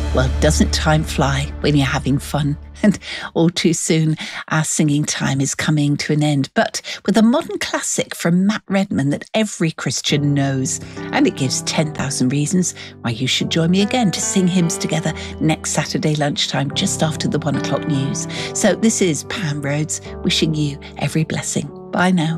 Well, doesn't time fly when you're having fun? And all too soon, our singing time is coming to an end. But with a modern classic from Matt Redman that every Christian knows. And it gives 10,000 reasons why you should join me again to sing hymns together next Saturday lunchtime, just after the 1 o'clock news. So this is Pam Rhodes wishing you every blessing. Bye now.